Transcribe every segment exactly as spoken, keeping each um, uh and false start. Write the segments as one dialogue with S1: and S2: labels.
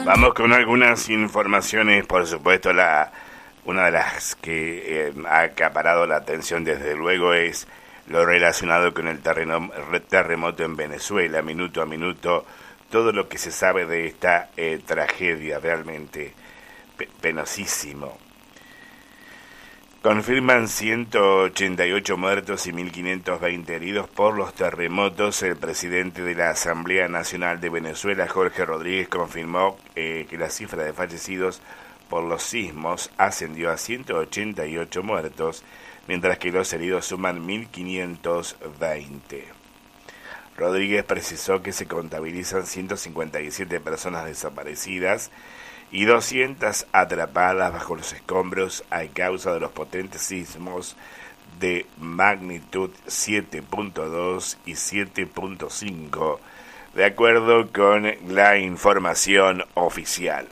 S1: Vamos con algunas informaciones, por supuesto, la una de las que eh, ha acaparado la atención desde luego es lo relacionado con el terreno, terremoto en Venezuela, minuto a minuto, todo lo que se sabe de esta eh, tragedia, realmente pe- penosísimo. Confirman ciento ochenta y ocho muertos y mil quinientos veinte heridos por los terremotos. El presidente de la Asamblea Nacional de Venezuela, Jorge Rodríguez, confirmó eh, que la cifra de fallecidos por los sismos ascendió a ciento ochenta y ocho muertos, mientras que los heridos suman mil quinientos veinte. Rodríguez precisó que se contabilizan ciento cincuenta y siete personas desaparecidas y doscientas atrapadas bajo los escombros a causa de los potentes sismos de magnitud siete punto dos y siete punto cinco, de acuerdo con la información oficial.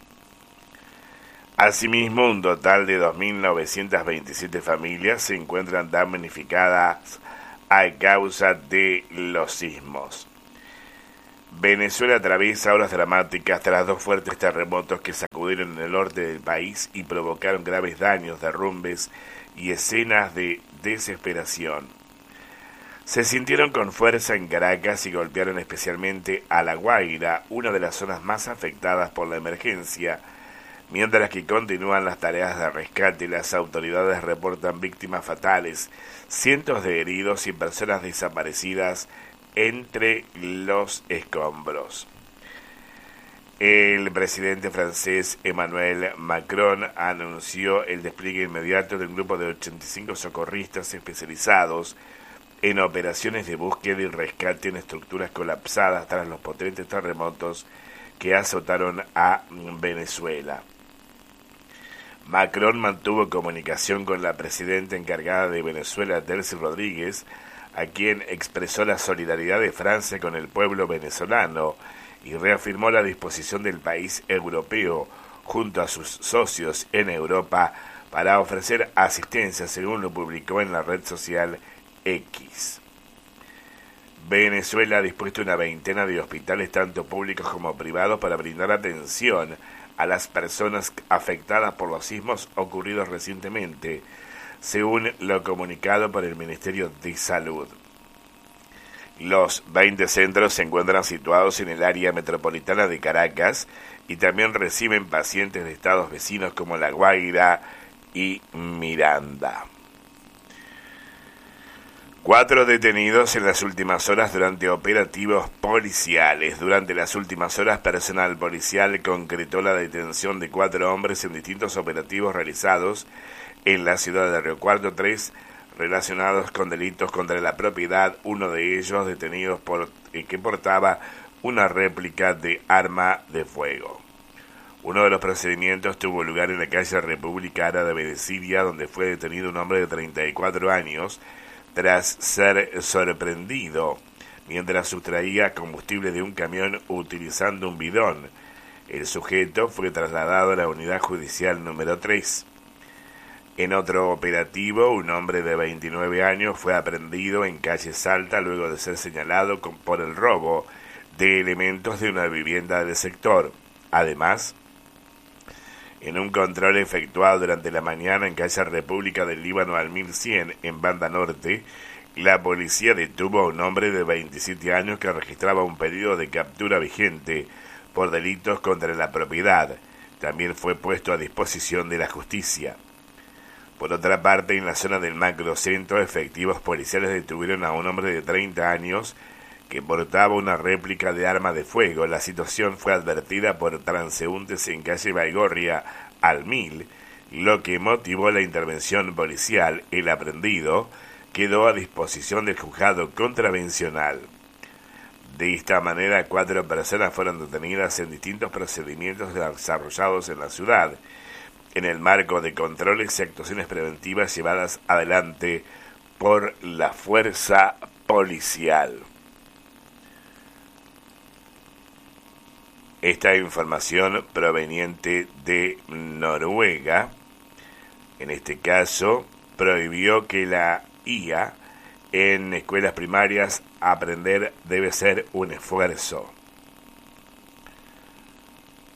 S1: Asimismo, un total de dos mil novecientas veintisiete familias se encuentran damnificadas a causa de los sismos. Venezuela atraviesa horas dramáticas tras dos fuertes terremotos que sacudieron en el norte del país y provocaron graves daños, derrumbes y escenas de desesperación. Se sintieron con fuerza en Caracas y golpearon especialmente a La Guaira, una de las zonas más afectadas por la emergencia. Mientras que continúan las tareas de rescate, las autoridades reportan víctimas fatales, cientos de heridos y personas desaparecidas entre los escombros. El presidente francés Emmanuel Macron anunció el despliegue inmediato de un grupo de ochenta y cinco socorristas especializados en operaciones de búsqueda y rescate en estructuras colapsadas tras los potentes terremotos que azotaron a Venezuela. Macron mantuvo comunicación con la presidenta encargada de Venezuela, Delcy Rodríguez, a quien expresó la solidaridad de Francia con el pueblo venezolano y reafirmó la disposición del país europeo junto a sus socios en Europa para ofrecer asistencia, según lo publicó en la red social X. Venezuela ha dispuesto una veintena de hospitales, tanto públicos como privados, para brindar atención a las personas afectadas por los sismos ocurridos recientemente, según lo comunicado por el Ministerio de Salud. Los veinte centros se encuentran situados en el área metropolitana de Caracas y también reciben pacientes de estados vecinos como La Guaira y Miranda. Cuatro detenidos en las últimas horas durante operativos policiales. Durante las últimas horas, personal policial concretó la detención de cuatro hombres en distintos operativos realizados en la ciudad de Río Cuarto, tres relacionados con delitos contra la propiedad, uno de ellos detenido por eh, que portaba una réplica de arma de fuego. Uno de los procedimientos tuvo lugar en la calle República Árabe de Siria, donde fue detenido un hombre de treinta y cuatro años, tras ser sorprendido mientras sustraía combustible de un camión utilizando un bidón. El sujeto fue trasladado a la unidad judicial número tres. En otro operativo, un hombre de veintinueve años fue aprehendido en calle Salta luego de ser señalado por el robo de elementos de una vivienda del sector. Además, en un control efectuado durante la mañana en calle República del Líbano al mil cien, en Banda Norte, la policía detuvo a un hombre de veintisiete años que registraba un pedido de captura vigente por delitos contra la propiedad. También fue puesto a disposición de la justicia. Por otra parte, en la zona del macrocentro, efectivos policiales detuvieron a un hombre de treinta años que portaba una réplica de arma de fuego. La situación fue advertida por transeúntes en calle Baigorria al mil, lo que motivó la intervención policial. El aprehendido quedó a disposición del juzgado contravencional. De esta manera, cuatro personas fueron detenidas en distintos procedimientos desarrollados en la ciudad, en el marco de controles y actuaciones preventivas llevadas adelante por la fuerza policial. Esta información proveniente de Noruega, en este caso, prohibió que la I A en escuelas primarias aprender debe ser un esfuerzo.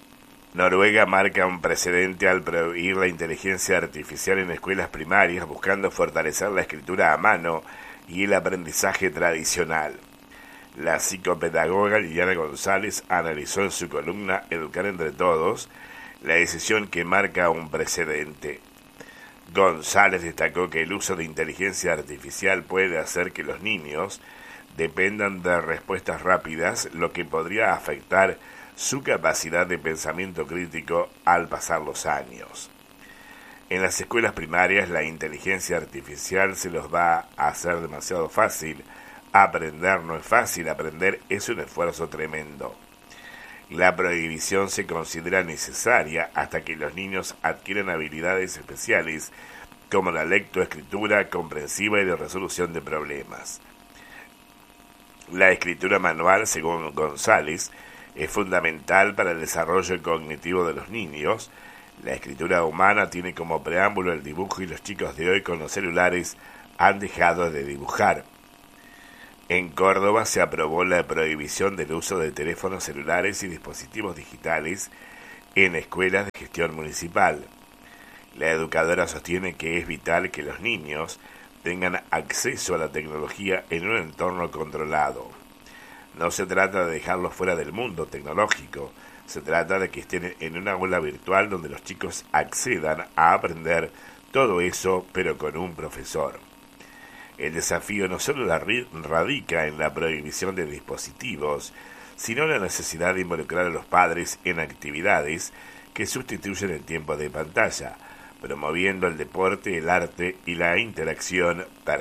S1: Noruega marca un precedente al prohibir la inteligencia artificial en escuelas primarias, buscando fortalecer la escritura a mano y el aprendizaje tradicional. La psicopedagoga Liliana González analizó en su columna Educar entre Todos la decisión que marca un precedente. González destacó que el uso de inteligencia artificial puede hacer que los niños dependan de respuestas rápidas, lo que podría afectar su capacidad de pensamiento crítico al pasar los años. En las escuelas primarias la inteligencia artificial se los va a hacer demasiado fácil. Aprender no es fácil, aprender es un esfuerzo tremendo. La prohibición se considera necesaria hasta que los niños adquieran habilidades especiales como la lectoescritura comprensiva y de resolución de problemas. La escritura manual, según González, es fundamental para el desarrollo cognitivo de los niños. La escritura humana tiene como preámbulo el dibujo y los chicos de hoy con los celulares han dejado de dibujar. En Córdoba se aprobó la prohibición del uso de teléfonos celulares y dispositivos digitales en escuelas de gestión municipal. La educadora sostiene que es vital que los niños tengan acceso a la tecnología en un entorno controlado. No se trata de dejarlos fuera del mundo tecnológico, se trata de que estén en una aula virtual donde los chicos accedan a aprender todo eso, pero con un profesor. El desafío no solo radica en la prohibición de dispositivos, sino en la necesidad de involucrar a los padres en actividades que sustituyen el tiempo de pantalla, promoviendo el deporte, el arte y la interacción personal.